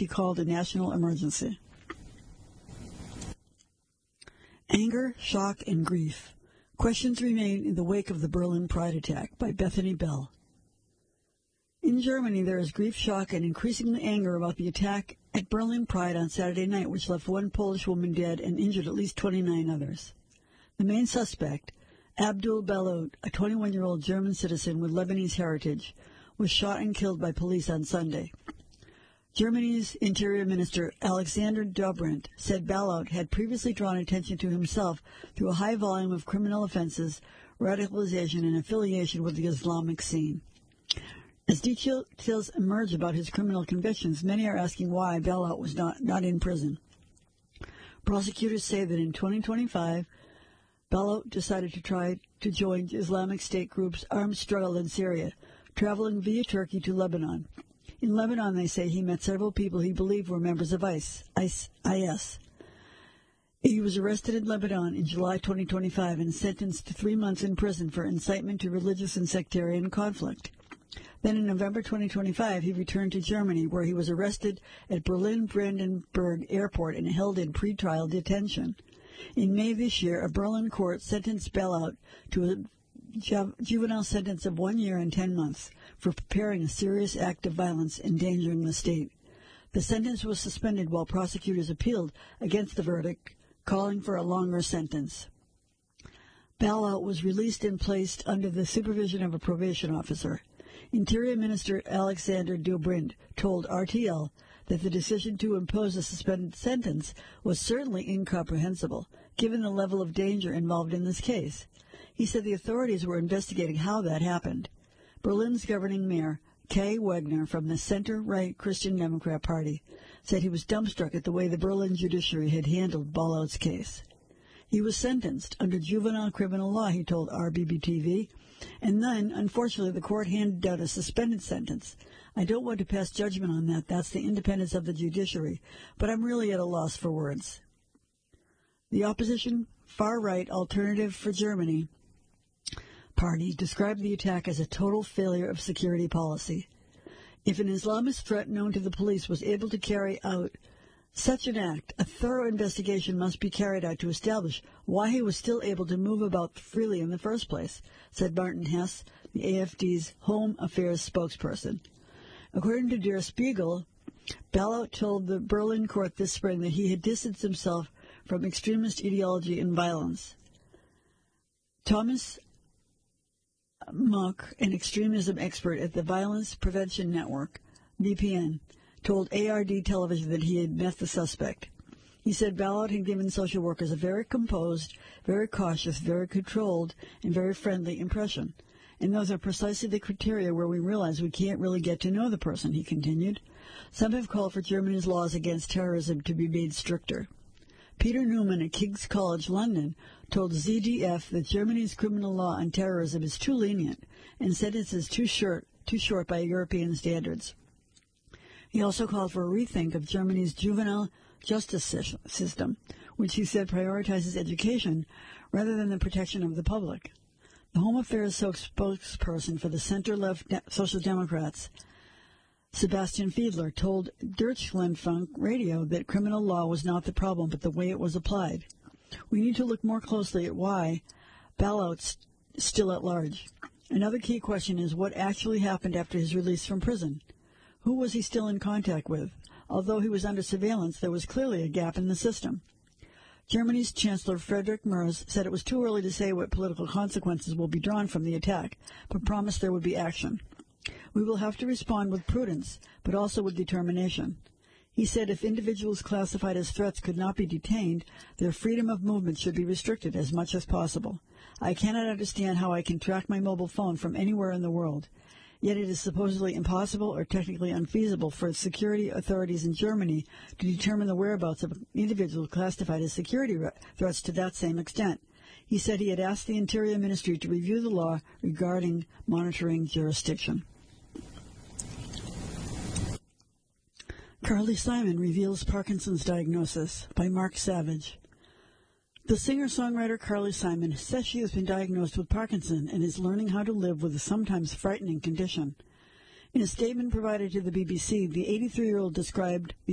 he called a national emergency. Anger, shock, and grief. Questions remain in the wake of the Berlin Pride attack by Bethany Bell. In Germany, there is grief, shock, and increasingly anger about the attack at Berlin Pride on Saturday night, which left one Polish woman dead and injured at least 29 others. The main suspect, Abdul Balout, a 21-year-old German citizen with Lebanese heritage, was shot and killed by police on Sunday. Germany's Interior Minister Alexander Dobrindt said Balout had previously drawn attention to himself through a high volume of criminal offenses, radicalization, and affiliation with the Islamic scene. As details emerge about his criminal convictions, many are asking why Balout was not in prison. Prosecutors say that in 2025, Balout decided to try to join Islamic State group's armed struggle in Syria, traveling via Turkey to Lebanon. In Lebanon, they say he met several people he believed were members of IS. He was arrested in Lebanon in July 2025 and sentenced to 3 months in prison for incitement to religious and sectarian conflict. Then in November 2025, he returned to Germany, where he was arrested at Berlin-Brandenburg Airport and held in pretrial detention. In May this year, a Berlin court sentenced Balout to a juvenile sentence of 1 year and 10 months for preparing a serious act of violence endangering the state. The sentence was suspended while prosecutors appealed against the verdict, calling for a longer sentence. Balout was released and placed under the supervision of a probation officer. Interior Minister Alexander Dobrindt told RTL that the decision to impose a suspended sentence was certainly incomprehensible, given the level of danger involved in this case. He said the authorities were investigating how that happened. Berlin's governing mayor, Kai Wegner, from the center-right Christian Democrat Party, said he was dumbstruck at the way the Berlin judiciary had handled Balout's case. He was sentenced under juvenile criminal law, he told RBB-TV, and then, unfortunately, the court handed down a suspended sentence. I don't want to pass judgment on that. That's the independence of the judiciary, but I'm really at a loss for words. The opposition far-right Alternative for Germany party described the attack as a total failure of security policy. If an Islamist threat known to the police was able to carry out such an act, a thorough investigation must be carried out to establish why he was still able to move about freely in the first place, said Martin Hess, the AfD's Home Affairs spokesperson. According to Der Spiegel, Balout told the Berlin court this spring that he had distanced himself from extremist ideology and violence. Thomas Muck, an extremism expert at the Violence Prevention Network, VPN, told ARD television that he had met the suspect. He said Balout had given social workers a very composed, very cautious, very controlled, and very friendly impression. And those are precisely the criteria where we realize we can't really get to know the person, he continued. Some have called for Germany's laws against terrorism to be made stricter. Peter Newman at King's College London told ZDF that Germany's criminal law on terrorism is too lenient and sentences too short by European standards. He also called for a rethink of Germany's juvenile justice system, which he said prioritizes education rather than the protection of the public. The Home Affairs spokesperson for the center-left Social Democrats, Sebastian Fiedler, told Deutschlandfunk Radio that criminal law was not the problem, but the way it was applied. We need to look more closely at why Balout's still at large. Another key question is what actually happened after his release from prison. Who was he still in contact with? Although he was under surveillance, there was clearly a gap in the system. Germany's Chancellor Friedrich Merz said it was too early to say what political consequences will be drawn from the attack, but promised there would be action. We will have to respond with prudence, but also with determination. He said if individuals classified as threats could not be detained, their freedom of movement should be restricted as much as possible. I cannot understand how I can track my mobile phone from anywhere in the world. Yet it is supposedly impossible or technically unfeasible for security authorities in Germany to determine the whereabouts of individuals classified as security threats to that same extent. He said he had asked the Interior Ministry to review the law regarding monitoring jurisdiction. Carly Simon reveals Parkinson's diagnosis by Mark Savage. The singer-songwriter Carly Simon says she has been diagnosed with Parkinson and is learning how to live with a sometimes frightening condition. In a statement provided to the BBC, the 83-year-old described the